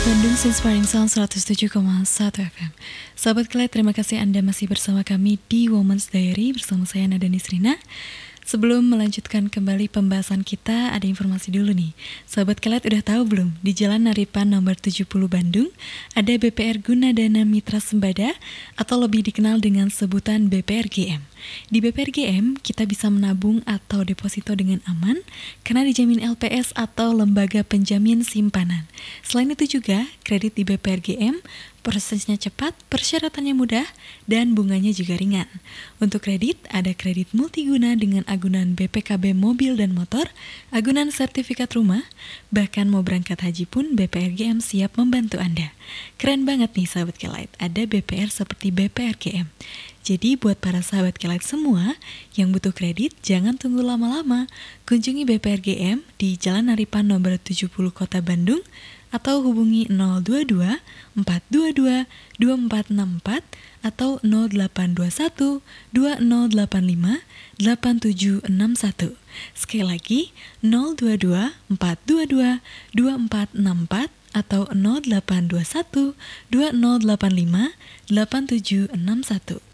Bandung Inspiring Sound 107,1 FM. Sahabat Kelait, terima kasih Anda masih bersama kami di Women's Diary bersama saya Nada Nisrina. Sebelum melanjutkan kembali pembahasan kita, ada informasi dulu nih. Sahabat Kelait udah tahu belum? Di Jalan Naripan nomor 70 Bandung, ada BPR Gunadana Mitra Sembada atau lebih dikenal dengan sebutan BPRGM. Di BPRGM, kita bisa menabung atau deposito dengan aman karena dijamin LPS atau Lembaga Penjamin Simpanan. Selain itu juga, kredit di BPRGM prosesnya cepat, persyaratannya mudah, dan bunganya juga ringan. Untuk kredit, ada kredit multiguna dengan agunan BPKB mobil dan motor, agunan sertifikat rumah, bahkan mau berangkat haji pun BPRGM siap membantu Anda. Keren banget nih sahabat Kelait, ada BPR seperti BPRGM. Jadi buat para sahabat Kelait semua yang butuh kredit, jangan tunggu lama-lama. Kunjungi BPRGM di Jalan Naripan nomor 70 Kota Bandung atau hubungi 022 422 2464 atau 0821 2085 8761. Sekali lagi 022 422 2464 atau 0821 2085 8761.